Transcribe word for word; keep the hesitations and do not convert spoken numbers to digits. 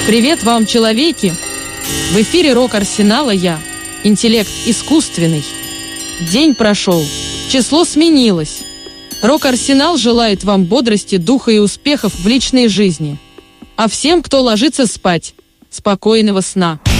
Привет вам, человеки! В эфире Рок Арсенала я, интеллект искусственный. День прошел, число сменилось. Рок Арсенал желает вам бодрости, духа и успехов в личной жизни. А всем, кто ложится спать, спокойного сна.